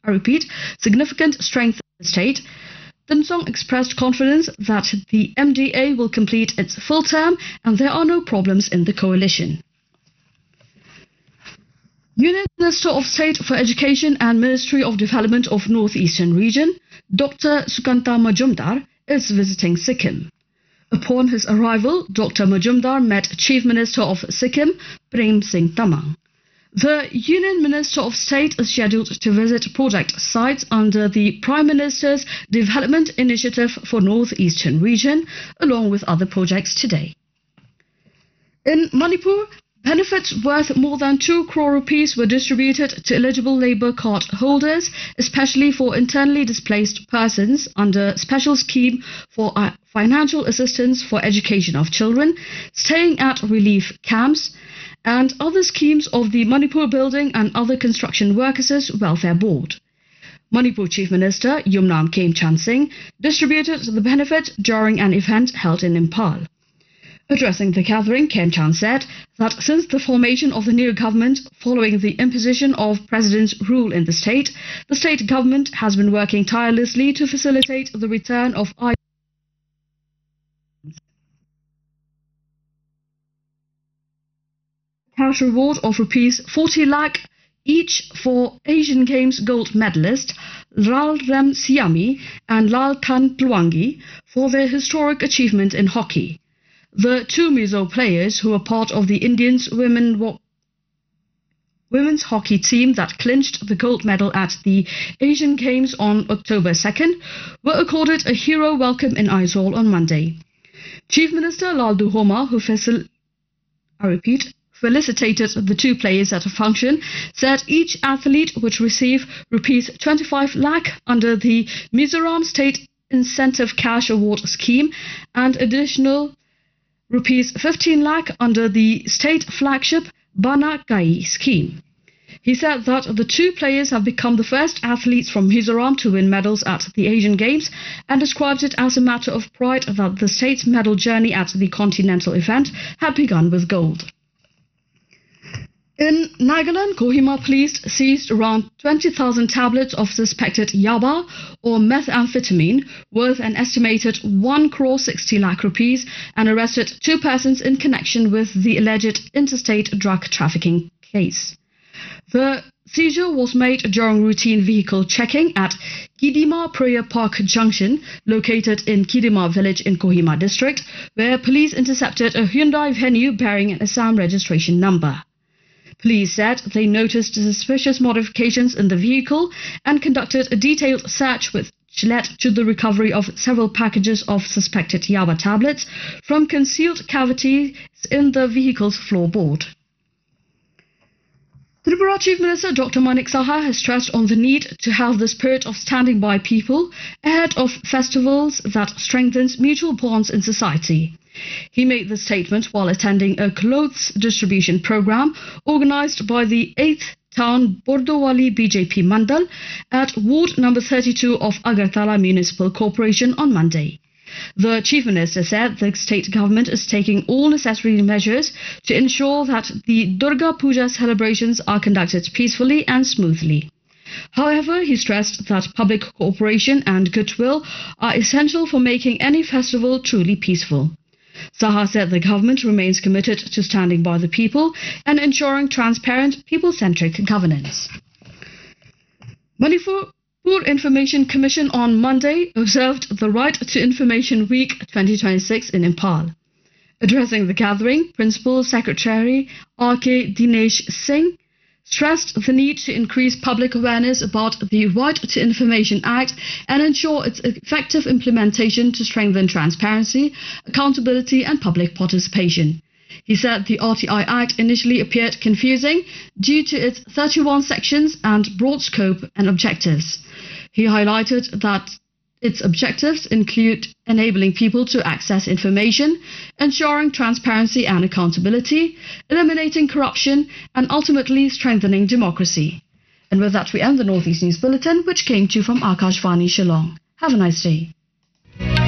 I repeat, significant strength in the state, Tan Song expressed confidence that the MDA will complete its full term and there are no problems in the coalition. Union Minister of State for Education and Ministry of Development of Northeastern Region, Dr. Sukanta Majumdar, is visiting Sikkim. Upon his arrival, Dr. Majumdar met Chief Minister of Sikkim, Prem Singh Tamang. The Union Minister of State is scheduled to visit project sites under the Prime Minister's Development Initiative for Northeastern Region, along with other projects today. In Manipur, benefits worth more than 2 crore rupees were distributed to eligible labour card holders, especially for internally displaced persons under special scheme for financial assistance for education of children, staying at relief camps, and other schemes of the Manipur Building and Other Construction Workers' Welfare Board. Manipur Chief Minister Yumnam Khemchand Singh distributed the benefit during an event held in Impal. Addressing the gathering, Khemchand said that since the formation of the new government following the imposition of President's rule in the state government has been working tirelessly to facilitate the return of cash reward of rupees 40 lakh each for Asian Games gold medalist Lal Rem Siami and Lal Khan Pluangi for their historic achievement in hockey. The 2 Mizo players who were part of the Indians women's hockey team that clinched the gold medal at the Asian Games on October 2nd were accorded a hero welcome in Aizawl on Monday. Chief Minister Laldu Homa, who felicitated the 2 players at a function, said each athlete would receive rupees 25 lakh under the Mizoram State Incentive Cash Award Scheme and additional rupees 15 lakh under the state flagship Bana Kai scheme. He said that the 2 players have become the first athletes from Mizoram to win medals at the Asian Games and described it as a matter of pride that the state's medal journey at the continental event had begun with gold. In Nagaland, Kohima police seized around 20,000 tablets of suspected yaba or methamphetamine worth an estimated 1 crore 60 lakh rupees and arrested 2 persons in connection with the alleged interstate drug trafficking case. The seizure was made during routine vehicle checking at Kidima Prayer Park Junction, located in Kidima village in Kohima district, where police intercepted a Hyundai Venue bearing an Assam registration number. Police said they noticed suspicious modifications in the vehicle and conducted a detailed search which led to the recovery of several packages of suspected yaba tablets from concealed cavities in the vehicle's floorboard. Tripura Chief Minister Dr. Manik Saha has stressed on the need to have the spirit of standing by people ahead of festivals that strengthens mutual bonds in society. He made the statement while attending a clothes distribution program organized by the 8th Town Bordowali BJP Mandal at Ward number 32 of Agartala Municipal Corporation on Monday. The Chief Minister said the state government is taking all necessary measures to ensure that the Durga Puja celebrations are conducted peacefully and smoothly. However, he stressed that public cooperation and goodwill are essential for making any festival truly peaceful. Saha said the government remains committed to standing by the people and ensuring transparent, people-centric governance. Manipur Information Commission on Monday observed the Right to Information Week 2026 in Impal. Addressing the gathering, Principal Secretary R.K. Dinesh Singh stressed the need to increase public awareness about the Right to Information Act and ensure its effective implementation to strengthen transparency, accountability and public participation. He said the RTI Act initially appeared confusing due to its 31 sections and broad scope and objectives. He highlighted that its objectives include enabling people to access information, ensuring transparency and accountability, eliminating corruption, and ultimately strengthening democracy. And with that, we end the Northeast News Bulletin, which came to you from Akashvani Shillong. Have a nice day.